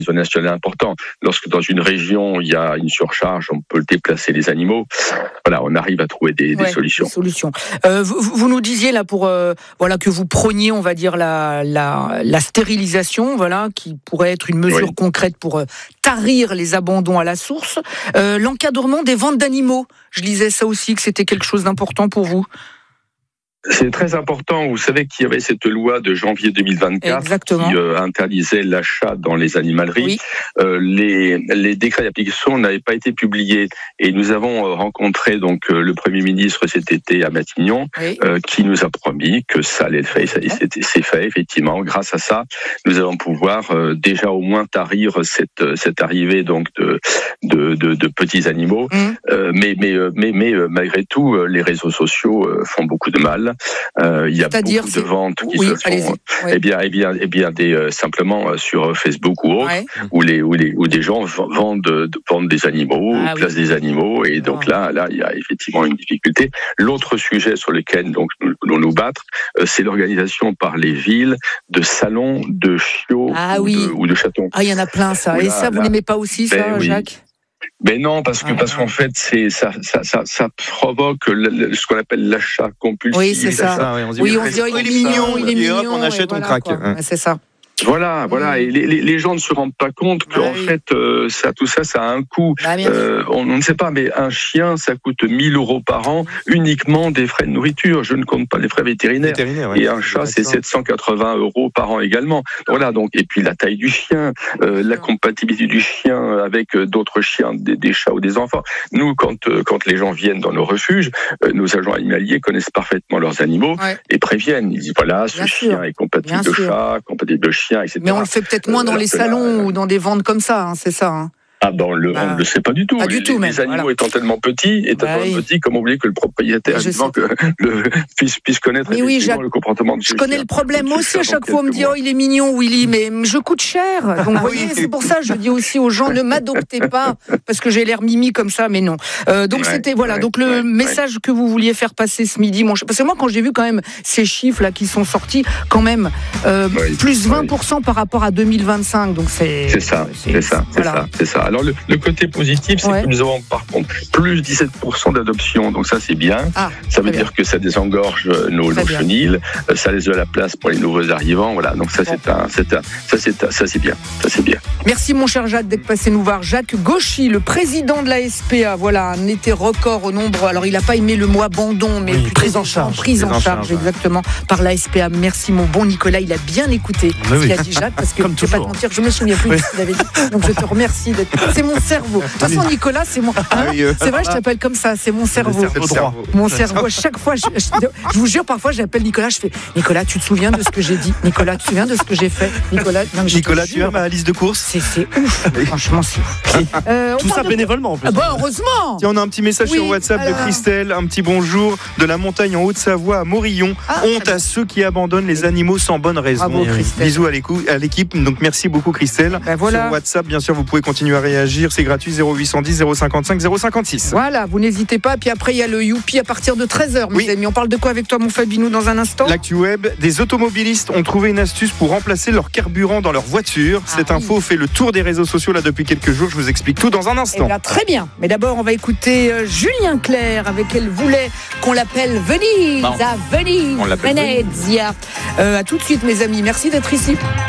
national important. Lorsque dans une région il y a une surcharge, on peut déplacer les animaux. Voilà, on arrive à trouver des solutions. Des solutions. Vous nous disiez là que vous prôniez, on va dire la stérilisation, voilà, qui pourrait être une mesure concrète pour tarir les abandons à la source. L'encadrement des ventes d'animaux, je lisais ça aussi, que c'était quelque chose d'important pour vous. C'est très important. Vous savez qu'il y avait cette loi de janvier 2024 qui interdisait l'achat dans les animaleries. Les décrets d'application n'avaient pas été publiés et nous avons rencontré donc le Premier ministre cet été à Matignon, qui nous a promis que ça allait être fait. C'est fait effectivement. Grâce à ça, nous allons pouvoir déjà au moins tarir cette arrivée donc de petits animaux. Mais malgré tout, les réseaux sociaux font beaucoup de mal. Il y a beaucoup de ventes qui se font, simplement sur Facebook ou autre, où des gens vendent des animaux, placent des animaux, et donc là, il y a effectivement une difficulté. L'autre sujet sur lequel donc nous voulons nous battre, c'est l'organisation par les villes de salons de chiots ou de chatons. Ah, il y en a plein, ça. Et ça, vous n'aimez pas aussi, ça, Jacques ? Mais non, parce qu'en fait, ça provoque ce qu'on appelle l'achat compulsif. Oui, c'est ça. On se dit, il est mignon, on achète, on craque. C'est ça. Voilà. Et les gens ne se rendent pas compte qu'en fait, tout ça a un coût. On ne sait pas, mais un chien, ça coûte 1 000 € par an, uniquement des frais de nourriture. Je ne compte pas les frais vétérinaires. Et un chat, c'est 780 € par an également. Voilà, donc, et puis la taille du chien, la compatibilité du chien avec d'autres chiens, des chats ou des enfants. Nous, quand les gens viennent dans nos refuges, nos agents animaliers connaissent parfaitement leurs animaux et préviennent. Ils disent, voilà, ce chien est compatible de chat, compatible de chien, etc. Mais on le fait peut-être moins dans les salons ou dans des ventes comme ça, c'est ça. On ne le sait pas du tout. Les animaux étant tellement petits, comment oublier que le propriétaire puisse connaître le comportement de ce chien. Je connais le problème. Moi aussi, à chaque fois, on me dit, il est mignon, Willy, mais je coûte cher. Donc, vous voyez, c'est pour ça que je dis aussi aux gens, ne m'adoptez pas, parce que j'ai l'air mimi comme ça, mais non. Donc, donc le message que vous vouliez faire passer ce midi, parce que moi, quand j'ai vu quand même ces chiffres-là qui sont sortis, quand même, plus 20% par rapport à 2025. Donc, c'est ça. Alors, le côté positif, c'est que nous avons par contre plus 17% d'adoption. Donc ça, c'est bien. Ça veut dire que ça désengorge nos chenilles. Ça laisse de la place pour les nouveaux arrivants. Voilà. Donc ça, c'est bien. Merci, mon cher Jacques, d'être passé nous voir. Jacques Gauchy, le président de la SPA. Voilà, un été record au nombre. Alors, il n'a pas aimé le mot abandon, mais prise en charge. Exactement, par la SPA. Merci, mon bon Nicolas. Il a bien écouté ce qu'a dit Jacques, parce que je ne vais pas te mentir, je me souviens plus de ce qu'il avait dit. Donc, je te remercie d'être. C'est mon cerveau. De toute façon, Nicolas, c'est mon. C'est vrai, je t'appelle comme ça. C'est mon cerveau. Mon cerveau. Chaque fois, je vous jure, parfois, j'appelle Nicolas. Je fais Nicolas, tu te souviens de ce que j'ai dit? Nicolas, tu te souviens de ce que j'ai fait? Nicolas, tu as ma liste de courses? C'est ouf. Franchement, c'est ouf. Tout ça bénévolement en plus. Heureusement. Tiens, on a un petit message sur WhatsApp de Christelle. Un petit bonjour de la montagne en Haute-Savoie à Morillon. Honte à ceux qui abandonnent les animaux sans bonne raison. Bisous à l'équipe. Donc merci beaucoup, Christelle. Sur WhatsApp, bien sûr, vous pouvez continuer à réagir. C'est gratuit, 0810 055 056. Voilà, vous n'hésitez pas. Puis après, il y a le Youpi à partir de 13h, mes amis. On parle de quoi avec toi, mon Fabinou, dans un instant? L'actu web, des automobilistes ont trouvé une astuce pour remplacer leur carburant dans leur voiture. Cette info fait le tour des réseaux sociaux là depuis quelques jours. Je vous explique tout dans un instant. Très bien. Mais d'abord, on va écouter Julien Clerc, avec elle voulait qu'on l'appelle Venise. Venise, Venezia. À tout de suite, mes amis. Merci d'être ici.